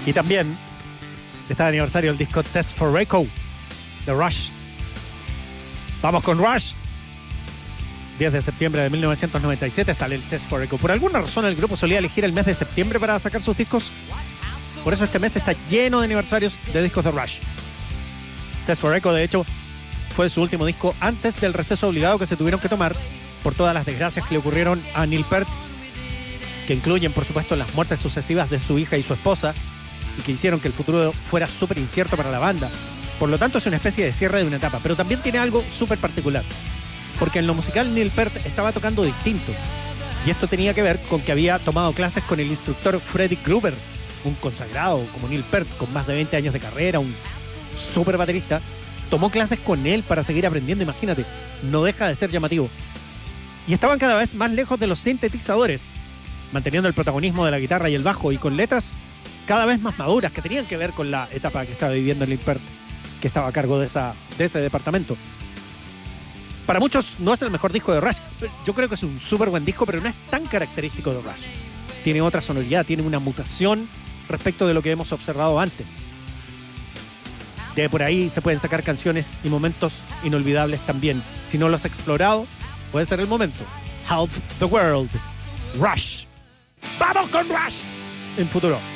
Y también está de aniversario el disco Test for Echo de Rush. Vamos con Rush. 10 de septiembre de 1997 sale el Test for Echo. Por alguna razón el grupo solía elegir el mes de septiembre para sacar sus discos. Por eso este mes está lleno de aniversarios de discos de Rush. Test for Echo, de hecho, fue su último disco antes del receso obligado que se tuvieron que tomar por todas las desgracias que le ocurrieron a Neil Peart, que incluyen, por supuesto, las muertes sucesivas de su hija y su esposa, y que hicieron que el futuro fuera súper incierto para la banda. Por lo tanto, es una especie de cierre de una etapa, pero también tiene algo súper particular, porque en lo musical Neil Peart estaba tocando distinto, y esto tenía que ver con que había tomado clases con el instructor Freddie Gruber, un consagrado como Neil Peart, con más de 20 años de carrera, un súper baterista. Tomó clases con él para seguir aprendiendo, imagínate, no deja de ser llamativo. Y estaban cada vez más lejos de los sintetizadores, manteniendo el protagonismo de la guitarra y el bajo, y con letras cada vez más maduras que tenían que ver con la etapa que estaba viviendo Neil Peart, que estaba a cargo de ese departamento. Para muchos no es el mejor disco de Rush. Yo creo que es un súper buen disco, pero no es tan característico de Rush. Tiene otra sonoridad, tiene una mutación respecto de lo que hemos observado antes. De por ahí se pueden sacar canciones y momentos inolvidables también. Si no los has explorado, puede ser el momento. Half the World, Rush. ¡Vamos con Rush! En Futuro.